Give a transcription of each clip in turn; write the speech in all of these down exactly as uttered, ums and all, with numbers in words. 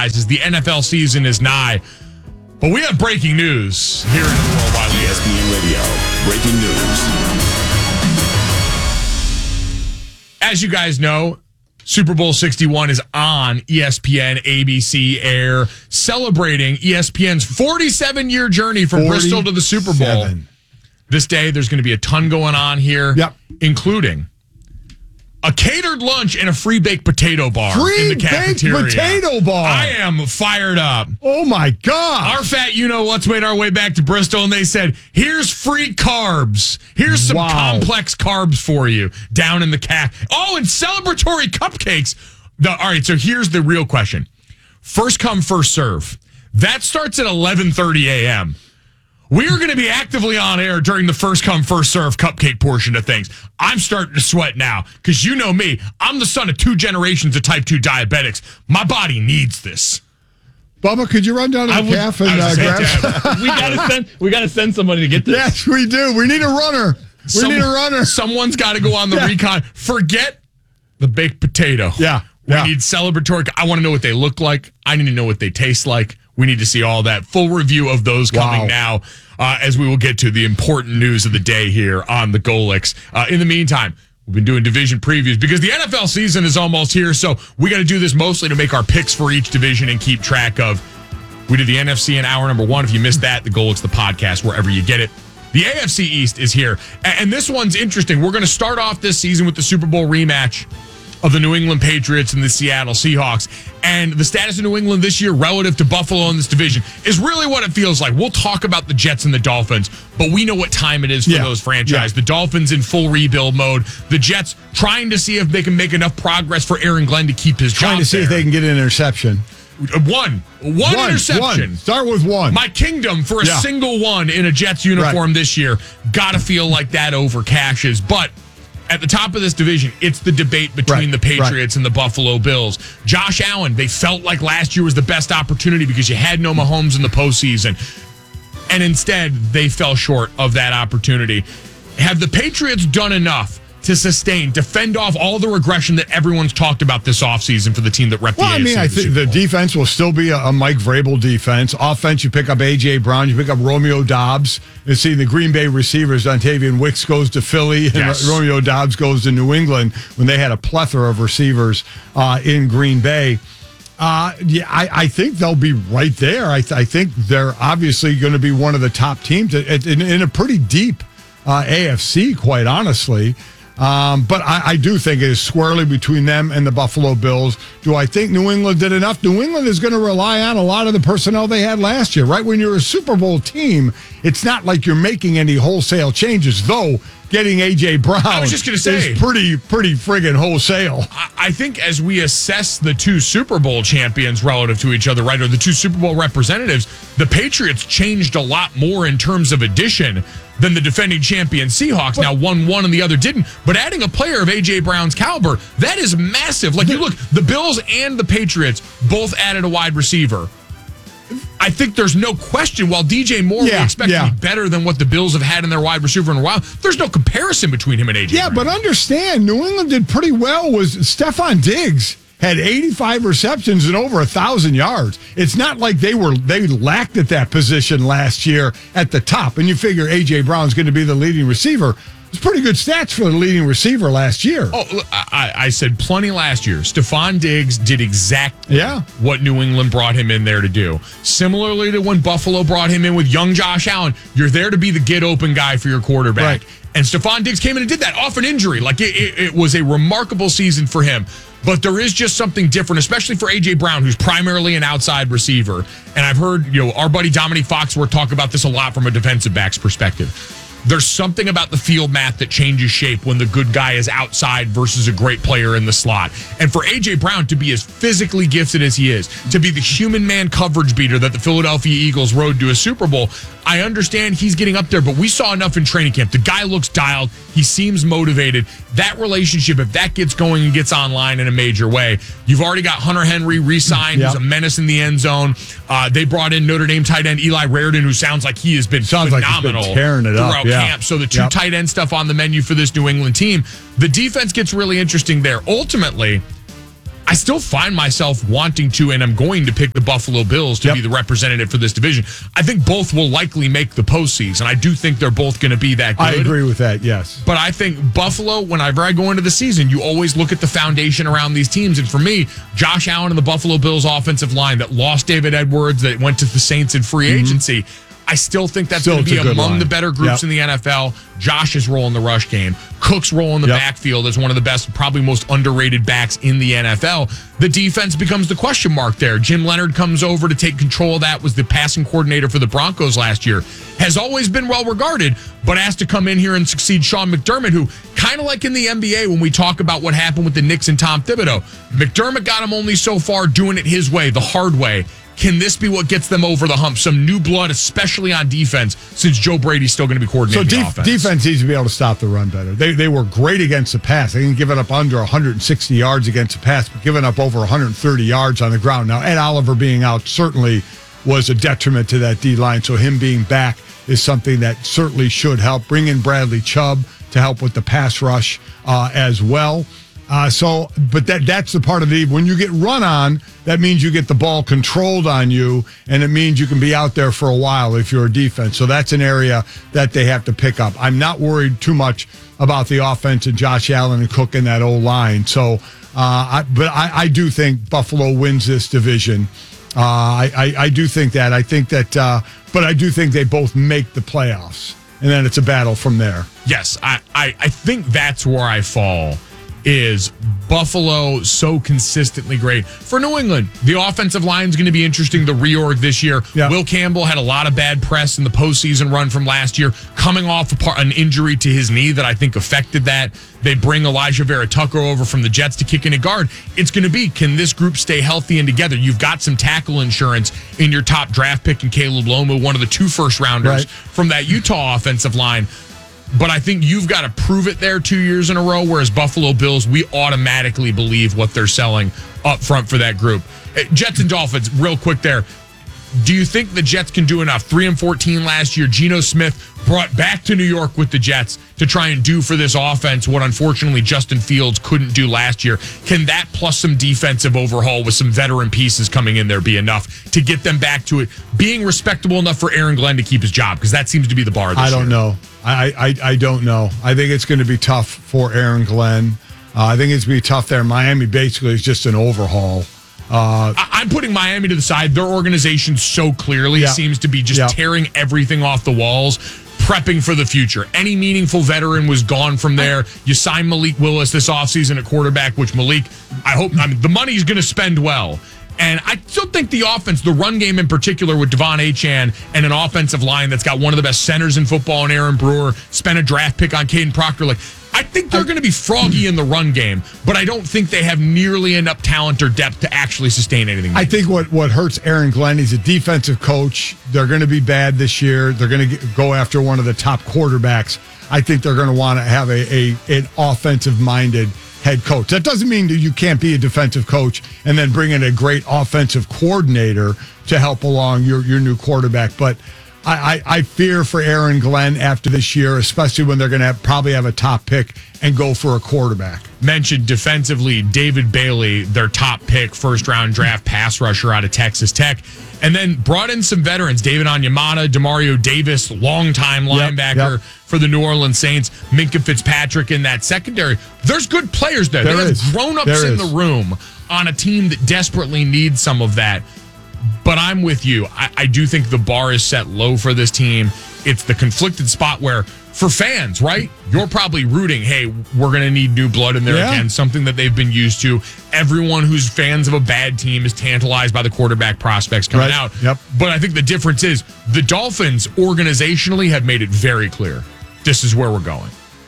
realizes the N F L season is nigh. But we have breaking news here in the Worldwide Leader. E S P N Radio, breaking news. As you guys know, Super Bowl sixty-one is on E S P N, A B C, Air, celebrating E S P N's forty-seven-year journey from Bristol to the Super Bowl. This day, there's going to be a ton going on here, yep. including a catered lunch and a free baked potato bar free in the cafeteria. Free baked potato bar. I am fired up. Oh, my God. Our fat you-know-what's made our way back to Bristol, and they said, here's free carbs. Here's some wow. complex carbs for you down in the caf. Oh, and celebratory cupcakes. The, all right, so here's the real question. First come, first serve. That starts at eleven thirty a.m. We are going to be actively on air during the first come, first serve cupcake portion of things. I'm starting to sweat now because you know me. I'm the son of two generations of type two diabetics. My body needs this. Bubba, could you run down to the would, calf and uh, grab? we gotta send. We gotta send somebody to get this. Yes, we do. We need a runner. We Some, need a runner. Someone's got to go on the yeah. recon. Forget the baked potato. Yeah, we yeah. need celebratory. I want to know what they look like. I need to know what they taste like. We need to see all that. Full review of those coming wow. now, uh, as we will get to the important news of the day here on the Golix. Uh, in the meantime, we've been doing division previews because the N F L season is almost here, so we got to do this mostly to make our picks for each division and keep track of. We did the N F C in hour number one. If you missed that, the Golix, the podcast, wherever you get it. The A F C East is here, and this one's interesting. We're going to start off this season with the Super Bowl rematch of the New England Patriots and the Seattle Seahawks. And the status of New England this year relative to Buffalo in this division is really what it feels like. We'll talk about the Jets and the Dolphins, but we know what time it is for yeah. those franchises. Yeah. The Dolphins in full rebuild mode. The Jets trying to see if they can make enough progress for Aaron Glenn to keep his job Trying to see there. if they can get an interception. One. One, one interception. One. Start with one. My kingdom for a yeah. single one in a Jets uniform right. this year. Gotta feel like that over cashes. But at the top of this division, it's the debate between right, the Patriots right. and the Buffalo Bills. Josh Allen, they felt like last year was the best opportunity because you had no Mahomes in the postseason. And instead, they fell short of that opportunity. Have the Patriots done enough to sustain, defend off all the regression that everyone's talked about this offseason for the team that rep well, the I A F C? mean, I think the defense will still be a, a Mike Vrabel defense. Offense, you pick up A J. Brown, you pick up Romeo Doubs. You see the Green Bay receivers, Dontavian Wicks goes to Philly, and yes. Romeo Doubs goes to New England when they had a plethora of receivers uh, in Green Bay. Uh, yeah, I, I think they'll be right there. I, th- I think they're obviously going to be one of the top teams in, in, in a pretty deep uh, A F C, quite honestly. Um, but I, I do think it is squarely between them and the Buffalo Bills. Do I think New England did enough? New England is going to rely on a lot of the personnel they had last year, right? When you're a Super Bowl team, it's not like you're making any wholesale changes, though getting A J. Brown I was just gonna say, is pretty, pretty friggin' wholesale. I think as we assess the two Super Bowl champions relative to each other, right, or the two Super Bowl representatives, the Patriots changed a lot more in terms of addition than the defending champion Seahawks. But, now, one won and the other didn't. But adding a player of A J. Brown's caliber, that is massive. Like, you look, the Bills and the Patriots both added a wide receiver. I think there's no question, while D J Moore yeah, we expect yeah. to be better than what the Bills have had in their wide receiver in a while, there's no comparison between him and A J. Yeah, Brown. but understand, New England did pretty well. Was Stephon Diggs had eighty-five receptions and over one thousand yards. It's not like they were they lacked at that position last year at the top. And you figure A J. Brown's going to be the leading receiver. It's pretty good stats for the leading receiver last year. Oh, I, I said plenty last year. Stephon Diggs did exactly yeah. what New England brought him in there to do. Similarly to when Buffalo brought him in with young Josh Allen, you're there to be the get-open guy for your quarterback. Right. And Stephon Diggs came in and did that off an injury. Like, it, it, it was a remarkable season for him. But there is just something different, especially for A J. Brown, who's primarily an outside receiver. And I've heard, you know, our buddy Dominique Foxworth talk about this a lot from a defensive back's perspective. There's something about the field math that changes shape when the good guy is outside versus a great player in the slot. And for A J. Brown to be as physically gifted as he is, to be the human man coverage beater that the Philadelphia Eagles rode to a Super Bowl, I understand he's getting up there, but we saw enough in training camp. The guy looks dialed. He seems motivated. That relationship, if that gets going and gets online in a major way, you've already got Hunter Henry re-signed, yep. who's a menace in the end zone. Uh, they brought in Notre Dame tight end Eli Raridon, who sounds like he has been sounds phenomenal like he's been tearing it throughout up. Yeah. camp. So the two yep. tight end stuff on the menu for this New England team. The defense gets really interesting there. Ultimately, I I still find myself wanting to, and I'm going to pick the Buffalo Bills to Yep. be the representative for this division. I think both will likely make the postseason. I do think they're both going to be that good. I agree with that, yes. But I think Buffalo, whenever I go into the season, you always look at the foundation around these teams. And for me, Josh Allen and the Buffalo Bills offensive line that lost David Edwards, that went to the Saints in free Mm-hmm. agency, I still think that's Still, going to it's be a good among line. the better groups Yep. in the N F L. Josh's role in the rush game. Cook's role in the Yep. backfield as one of the best, probably most underrated backs in the N F L. The defense becomes the question mark there. Jim Leonard comes over to take control of that, was the passing coordinator for the Broncos last year. Has always been well regarded, but has to come in here and succeed Sean McDermott, who, kind of like in the N B A when we talk about what happened with the Knicks and Tom Thibodeau, McDermott got him only so far doing it his way, the hard way. Can this be what gets them over the hump? Some new blood, especially on defense, since Joe Brady's still going to be So coordinating the def- offense. defense needs to be able to stop the run better. They they were great against the pass. They didn't give it up under one hundred sixty yards against the pass, but giving up over one hundred thirty yards on the ground. Now, Ed Oliver being out certainly was a detriment to that D-line, so him being back is something that certainly should help. Bring in Bradley Chubb to help with the pass rush uh, as well. Uh, so, but that that's the part of the, when you get run on, that means you get the ball controlled on you, and it means you can be out there for a while if you're a defense. So that's an area that they have to pick up. I'm not worried too much about the offense and Josh Allen and Cook in that O-line. So, uh, I, but I, I do think Buffalo wins this division. Uh, I, I, I do think that. I think that, uh, but I do think they both make the playoffs, and then it's a battle from there. Yes, I, I, I think that's where I fall. Is Buffalo so consistently great? For New England, the offensive line is going to be interesting. The reorg this year. Yeah. Will Campbell had a lot of bad press in the postseason run from last year, coming off a part, an injury to his knee that I think affected that. They bring Elijah Vera Tucker over from the Jets to kick in a guard. It's going to be, can this group stay healthy and together? You've got some tackle insurance in your top draft pick in Caleb Loma, one of the two first rounders Right. from that Utah offensive line. But I think you've got to prove it there two years in a row, whereas Buffalo Bills, we automatically believe what they're selling up front for that group. Eh, Jets and Dolphins, real quick there. Do you think the Jets can do enough? three and fourteen last year. Geno Smith brought back to New York with the Jets to try and do for this offense what unfortunately Justin Fields couldn't do last year. Can that plus some defensive overhaul with some veteran pieces coming in there be enough to get them back to it being respectable enough for Aaron Glenn to keep his job? Because that seems to be the bar this I don't year. know. I, I I don't know. I think it's going to be tough for Aaron Glenn. Uh, I think it's going to be tough there. Miami basically is just an overhaul. Uh, I- I'm putting Miami to the side. Their organization so clearly Yeah. seems to be just Yeah. tearing everything off the walls, prepping for the future. Any meaningful veteran was gone from there. You signed Malik Willis this offseason at quarterback, which Malik, I hope, I mean, the money's going to spend well. And I still think the offense, the run game in particular with Devon Achane and an offensive line that's got one of the best centers in football in Aaron Brewer, spent a draft pick on Caden Proctor. Like, I think they're going to be froggy in the run game, but I don't think they have nearly enough talent or depth to actually sustain anything. I think what, what hurts Aaron Glenn, he's a defensive coach. They're going to be bad this year. They're going to go after one of the top quarterbacks. I think they're going to want to have a, a an offensive-minded head coach. That doesn't mean that you can't be a defensive coach and then bring in a great offensive coordinator to help along your, your new quarterback. But I, I, I fear for Aaron Glenn after this year, especially when they're going to have, probably have a top pick and go for a quarterback. Mentioned defensively, David Bailey, their top pick, first round draft pass rusher out of Texas Tech. And then brought in some veterans, David Onyemata, Demario Davis, longtime linebacker yep. for the New Orleans Saints, Minkah Fitzpatrick in that secondary. There's good players there. There they is. have grown-ups There in is. the room on a team that desperately needs some of that. But I'm with you. I, I do think the bar is set low for this team. It's the conflicted spot where, for fans, right? You're probably rooting, hey, we're going to need new blood in there Yeah. again, something that they've been used to. Everyone who's fans of a bad team is tantalized by the quarterback prospects coming Right. out. Yep. But I think the difference is the Dolphins organizationally have made it very clear this is where we're going.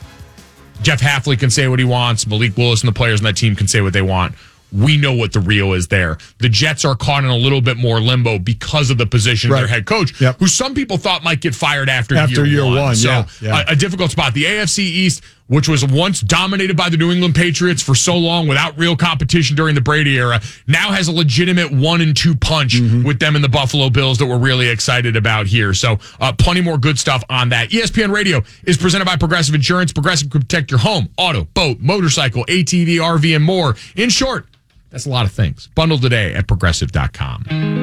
Jeff Hafley can say what he wants. Malik Willis and the players on that team can say what they want. We know what the Rio is there. The Jets are caught in a little bit more limbo because of the position Right. of their head coach, Yep. who some people thought might get fired after, After year, year one. one, So yeah, yeah. A, a difficult spot. The A F C East, which was once dominated by the New England Patriots for so long without real competition during the Brady era, now has a legitimate one and two punch Mm-hmm. with them and the Buffalo Bills that we're really excited about here. So uh, plenty more good stuff on that. E S P N Radio is presented by Progressive Insurance. Progressive can protect your home, auto, boat, motorcycle, A T V, R V, and more. In short, That's a lot of things. Bundle today at progressive dot com.